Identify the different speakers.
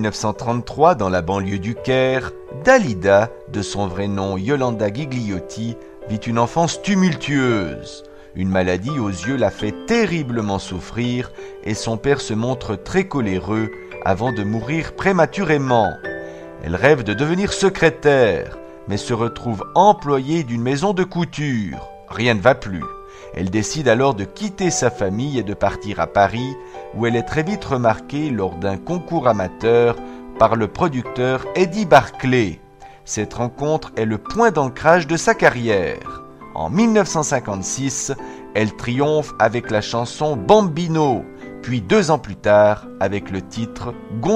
Speaker 1: 1933, dans la banlieue du Caire, Dalida, de son vrai nom Yolanda Gigliotti, vit une enfance tumultueuse. Une maladie aux yeux la fait terriblement souffrir et son père se montre très coléreux avant de mourir prématurément. Elle rêve de devenir secrétaire, mais se retrouve employée d'une maison de couture. Rien ne va plus. Elle décide alors de quitter sa famille et de partir à Paris, où elle est très vite remarquée lors d'un concours amateur par le producteur Eddie Barclay. Cette rencontre est le point d'ancrage de sa carrière. En 1956, elle triomphe avec la chanson Bambino, puis 2 ans plus tard avec le titre